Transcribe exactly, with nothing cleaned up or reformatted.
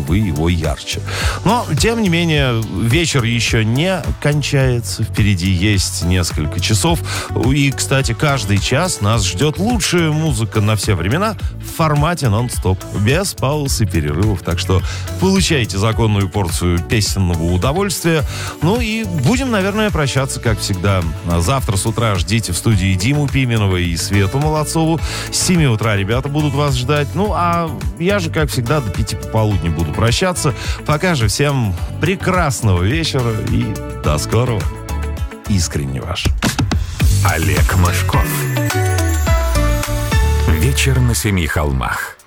вы его ярче. Но, тем не менее, вечер еще не кончается. Впереди есть несколько часов. И, кстати, каждый час нас ждет лучшая музыка на все времена в формате нон-стоп, без пауз и перерывов. Так что получайте законную порцию песенного удовольствия. Ну и будем, наверное, прощаться, как всегда. Завтра с утра ждите в студии Диму Пименова и Свету Молодцову. С семи утра ребята будут вас ждать. Ну, а я же, как всегда, до пяти пополудни буду прощаться. Пока же всем прекрасного вечера и до скорого. Искренне ваш. Олег Мошков. Вечер на семи холмах.